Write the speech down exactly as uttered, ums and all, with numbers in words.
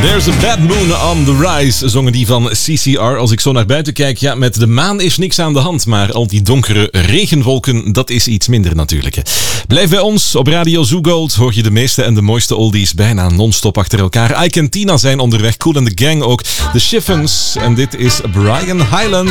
There's a bad moon on the rise, zongen die van C C R. Als ik zo naar buiten kijk, ja, met de maan is niks aan de hand. Maar al die donkere regenwolken, dat is iets minder natuurlijk. Blijf bij ons. Op Radio Zoo Gold hoor je de meeste en de mooiste oldies bijna non-stop achter elkaar. Ike en Tina zijn onderweg. Kool and the Gang ook. The Chiffons. En dit is Brian Hyland.